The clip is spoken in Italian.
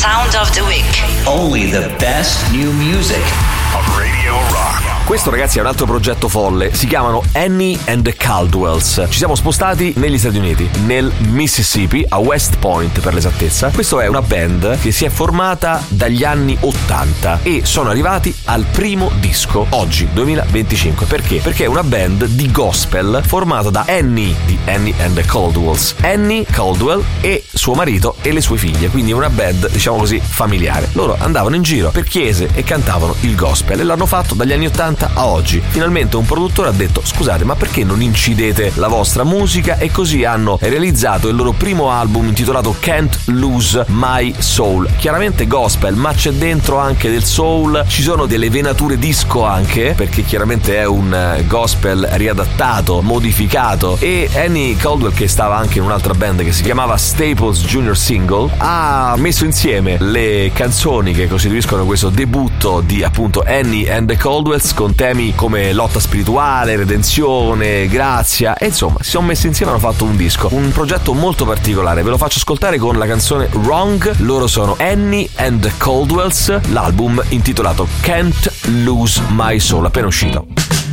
Sound of the Week. Only the best new music on Radio Rock. Questo, ragazzi, è un altro progetto folle. Si chiamano Annie and the Caldwells. Ci siamo spostati negli Stati Uniti, nel Mississippi, a West Point per l'esattezza. Questa è una band che si è formata dagli anni 80 e sono arrivati al primo disco oggi, 2025. Perché? Perché è una band di gospel formata da Annie, di Annie and the Caldwells, Annie Caldwell e suo marito e le sue figlie. Quindi è una band, diciamo così, familiare. Loro andavano in giro per chiese e cantavano il gospel e l'hanno fatto dagli anni 80 a oggi. Finalmente un produttore ha detto: scusate, ma perché non incidete la vostra musica? E così hanno realizzato il loro primo album intitolato Can't Lose My Soul. Chiaramente gospel, ma c'è dentro anche del soul, ci sono delle venature disco anche, perché chiaramente è un gospel riadattato, modificato. E Annie Caldwell, che stava anche in un'altra band che si chiamava Staples Junior Single, ha messo insieme le canzoni che costituiscono questo debutto di appunto Annie and the Caldwells con temi come lotta spirituale, redenzione, grazia, e insomma si sono messi insieme e hanno fatto un disco, un progetto molto particolare. Ve lo faccio ascoltare con la canzone Wrong. Loro sono Annie and the Caldwells, l'album intitolato Can't Lose My Soul, appena uscito.